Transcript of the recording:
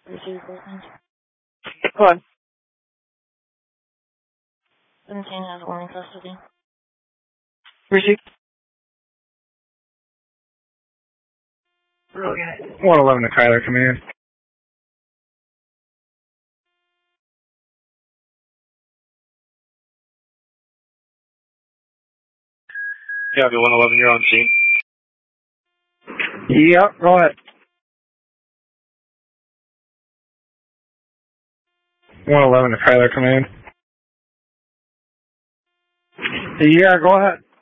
Receive Portland. Go ahead. 17 has one in custody. Receive. Brilliant. 111 to Kyler, command. Yeah, 111, you're on scene. Yep, go ahead. 111 to Kyler, command. Yeah, go ahead.